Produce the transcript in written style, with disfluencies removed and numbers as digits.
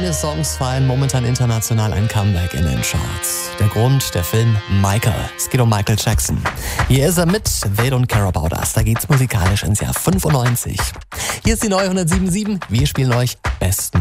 Seine Songs feiern momentan international ein Comeback in den Charts. Der Grund, der Film Michael. Es geht um Michael Jackson. Hier ist er mit They Don't Care About Us. Da geht's musikalisch ins Jahr 95. Hier ist die neue 107.7. Wir spielen euch besten